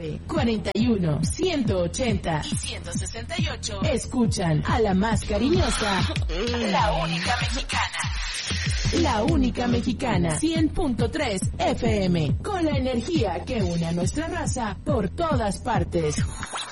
41, 180 y 168 escuchan a la más cariñosa, la única mexicana. La única mexicana, 100.3 FM, con la energía que une a nuestra raza por todas partes.